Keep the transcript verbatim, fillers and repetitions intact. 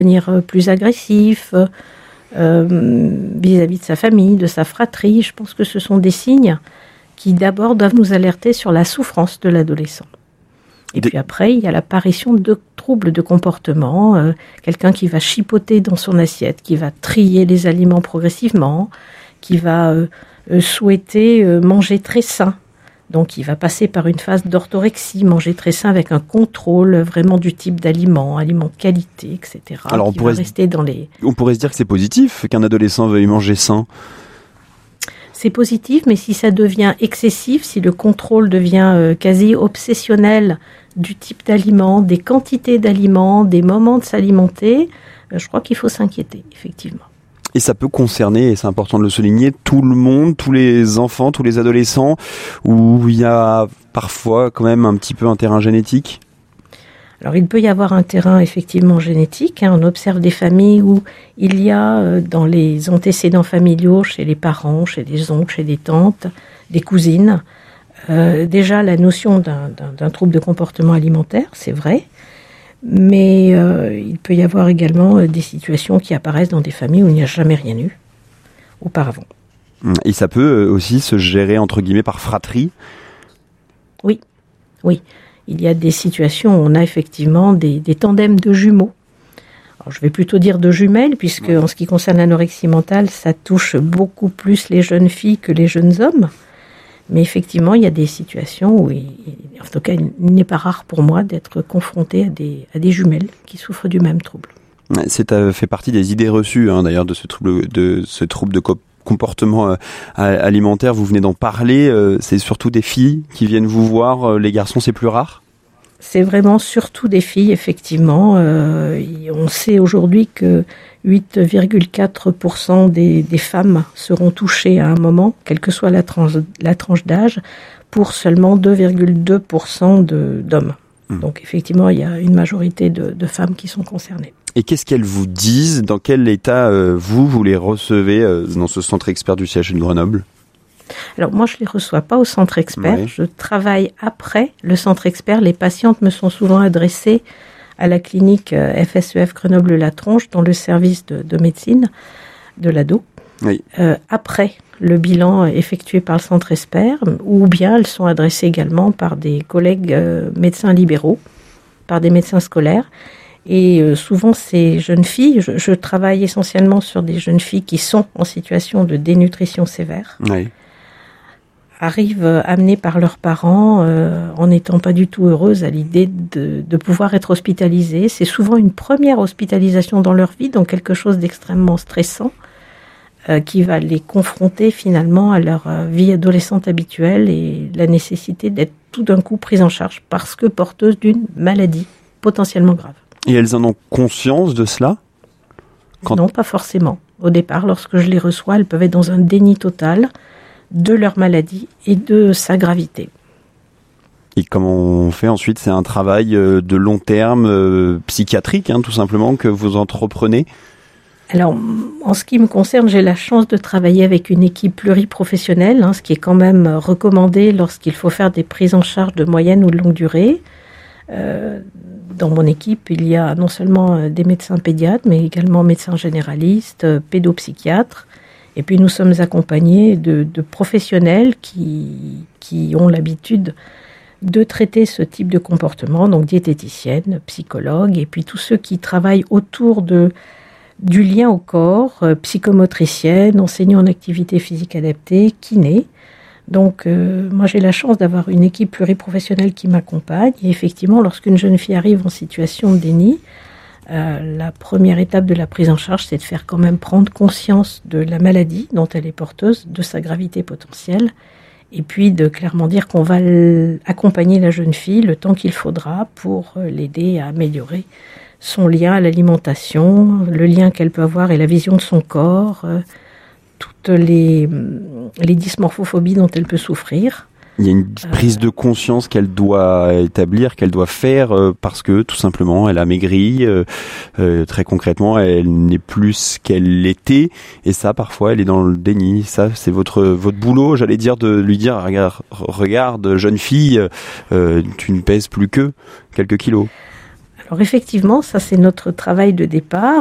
devenir plus agressif euh, vis-à-vis de sa famille, de sa fratrie. Je pense que ce sont des signes qui d'abord doivent nous alerter sur la souffrance de l'adolescent. Et des... puis après, il y a l'apparition de troubles de comportement, euh, quelqu'un qui va chipoter dans son assiette, qui va trier les aliments progressivement, qui va euh, euh, souhaiter euh, manger très sain. Donc, il va passer par une phase d'orthorexie, manger très sain avec un contrôle vraiment du type d'aliments, aliments de qualité, et cetera. Alors, on pourrait, rester dans les... on pourrait se dire que c'est positif qu'un adolescent veuille manger sain. C'est positif, mais si ça devient excessif, si le contrôle devient euh, quasi obsessionnel du type d'aliments, des quantités d'aliments, des moments de s'alimenter, euh, je crois qu'il faut s'inquiéter, effectivement. Et ça peut concerner, et c'est important de le souligner, tout le monde, tous les enfants, tous les adolescents, où il y a parfois quand même un petit peu un terrain génétique. Alors il peut y avoir un terrain effectivement génétique, hein. On observe des familles où il y a euh, dans les antécédents familiaux, chez les parents, chez les oncles, chez les tantes, des cousines, euh, déjà la notion d'un, d'un, d'un trouble de comportement alimentaire, c'est vrai, mais euh, il peut y avoir également euh, des situations qui apparaissent dans des familles où il n'y a jamais rien eu auparavant. Et ça peut aussi se gérer entre guillemets par fratrie. Oui, oui. Il y a des situations où on a effectivement des, des tandems de jumeaux. Alors, je vais plutôt dire de jumelles, puisque en ce qui concerne l'anorexie mentale, ça touche beaucoup plus les jeunes filles que les jeunes hommes. Mais effectivement, il y a des situations où, il, en tout cas, il n'est pas rare pour moi d'être confronté à des, à des jumelles qui souffrent du même trouble. C'est euh, fait partie des idées reçues, hein, d'ailleurs, de ce trouble de, ce trouble de co- comportement euh, alimentaire. Vous venez d'en parler. Euh, c'est surtout des filles qui viennent vous voir. Euh, les garçons, c'est plus rare ? C'est vraiment surtout des filles, effectivement. Euh, on sait aujourd'hui que huit virgule quatre pour cent des, des femmes seront touchées à un moment, quelle que soit la tranche, la tranche d'âge, pour seulement deux virgule deux pour cent de, d'hommes. Mmh. Donc effectivement, il y a une majorité de, de femmes qui sont concernées. Et qu'est-ce qu'elles vous disent ? Dans quel état, euh, vous, vous les recevez euh, dans ce centre expert du C H U de Grenoble ? Alors moi, je ne les reçois pas au centre expert. Ouais. Je travaille après le centre expert. Les patientes me sont souvent adressées à la clinique F S E F Grenoble-La Tronche, dans le service de, de médecine de l'ado. Oui. Euh, après le bilan effectué par le centre expert, ou bien elles sont adressées également par des collègues euh, médecins libéraux, par des médecins scolaires. Et euh, souvent, ces jeunes filles, je, je travaille essentiellement sur des jeunes filles qui sont en situation de dénutrition sévère. Oui. Arrivent amenées par leurs parents euh, en n'étant pas du tout heureuses à l'idée de, de pouvoir être hospitalisées. C'est souvent une première hospitalisation dans leur vie, donc quelque chose d'extrêmement stressant euh, qui va les confronter finalement à leur euh, vie adolescente habituelle et la nécessité d'être tout d'un coup prises en charge parce que porteuses d'une maladie potentiellement grave. Et elles en ont conscience de cela ? Quand... Non, pas forcément. Au départ, lorsque je les reçois, elles peuvent être dans un déni total de leur maladie et de sa gravité. Et comment on fait ensuite ? C'est un travail de long terme, euh, psychiatrique, hein, tout simplement, que vous entreprenez ? Alors, en ce qui me concerne, j'ai la chance de travailler avec une équipe pluriprofessionnelle, hein, ce qui est quand même recommandé lorsqu'il faut faire des prises en charge de moyenne ou de longue durée. Euh, dans mon équipe, il y a non seulement des médecins pédiatres, mais également médecins généralistes, pédopsychiatres. Et puis nous sommes accompagnés de, de professionnels qui, qui ont l'habitude de traiter ce type de comportement, donc diététiciennes, psychologues, et puis tous ceux qui travaillent autour de, du lien au corps, euh, psychomotriciennes, enseignants en activité physique adaptée, kinés. Donc euh, moi j'ai la chance d'avoir une équipe pluriprofessionnelle qui m'accompagne, et effectivement lorsqu'une jeune fille arrive en situation de déni, Euh, la première étape de la prise en charge, c'est de faire quand même prendre conscience de la maladie dont elle est porteuse, de sa gravité potentielle, et puis de clairement dire qu'on va accompagner la jeune fille le temps qu'il faudra pour l'aider à améliorer son lien à l'alimentation, le lien qu'elle peut avoir et la vision de son corps, euh, toutes les, les dysmorphophobies dont elle peut souffrir. Il y a une prise de conscience qu'elle doit établir, qu'elle doit faire euh, parce que tout simplement elle a maigri, euh, euh, très concrètement elle n'est plus ce qu'elle était, et ça parfois elle est dans le déni. Ça c'est votre votre boulot, j'allais dire, de lui dire regarde, regarde jeune fille, euh, tu ne pèses plus que quelques kilos. Alors effectivement, ça c'est notre travail de départ.